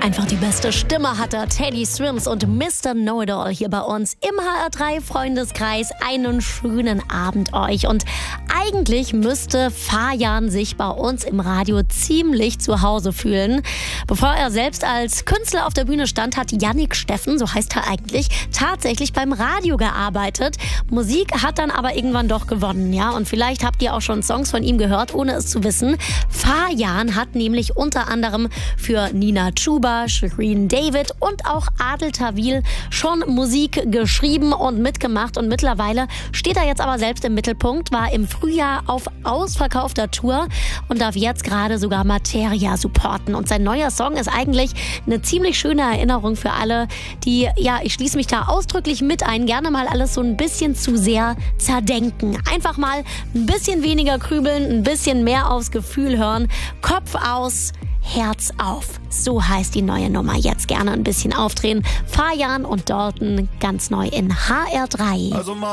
Einfach die beste Stimme hat er, Teddy Swims und Mr. Know-It-All hier bei uns im HR3-Freundeskreis. Einen schönen Abend euch. Und eigentlich müsste Fajan sich bei uns im Radio ziemlich zu Hause fühlen. Bevor er selbst als Künstler auf der Bühne stand, hat Yannick Steffen, so heißt er eigentlich, tatsächlich beim Radio gearbeitet. Musik hat dann aber irgendwann doch gewonnen, ja. Und vielleicht habt ihr auch schon Songs von ihm gehört, ohne es zu wissen. Fajan hat nämlich unter anderem für Nina Chuba, Shirin David und auch Adel Tawil schon Musik geschrieben und mitgemacht. Und mittlerweile steht er jetzt aber selbst im Mittelpunkt, war im Frühjahr auf ausverkaufter Tour und darf jetzt gerade sogar Materia supporten. Und sein neuer Song ist eigentlich eine ziemlich schöne Erinnerung für alle, die, ja, ich schließe mich da ausdrücklich mit ein, gerne mal alles so ein bisschen zu sehr zerdenken. Einfach mal ein bisschen weniger grübeln, ein bisschen mehr aufs Gefühl hören. Kopf aus, Herz auf. So heißt die neue Nummer. Jetzt gerne ein bisschen aufdrehen. Fajan und Dalton ganz neu in HR3.